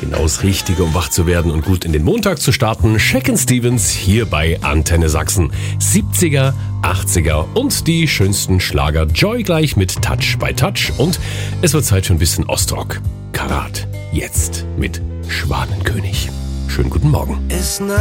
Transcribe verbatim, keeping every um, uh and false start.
Genau das Richtige, um wach zu werden und gut in den Montag zu starten. Shakin' Stevens hier bei Antenne Sachsen. siebziger, achtziger und die schönsten Schlager. Joy gleich mit Touch by Touch. Und es wird Zeit für ein bisschen Ostrock. Karat. Jetzt mit Schwanenkönig. Schönen guten Morgen.